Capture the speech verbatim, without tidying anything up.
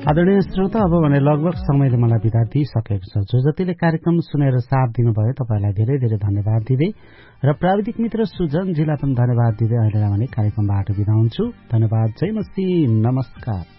आदरणीय श्रोता, अब भने लगभग समयले मलाई बिदा दिइसकेको छ। जो जतिले कार्यक्रम सुनेर साथ दिनुभयो तपाईँलाई धेरै धेरै धन्यवाद दिँदै र प्राविधिक मित्र सुजनजीलाई पनि धन्यवाद दिँदै अहिले भने कार्यक्रमबाट बिदा हुन्छु। धन्यवाद। जय मसी। नमस्कार।